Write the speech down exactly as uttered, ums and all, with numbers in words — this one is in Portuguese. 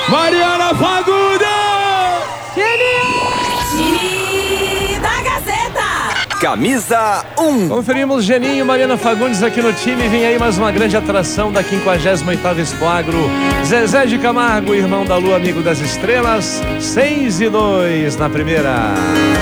Mariana Fagundes! Time da Gazeta. Camisa um. Conferimos Geninho e Mariana Fagundes aqui no time. Vem aí mais uma grande atração da quinquagésima oitava Expo Agro. Zezé de Camargo, irmão da Lua, amigo das estrelas. seis e dois na primeira.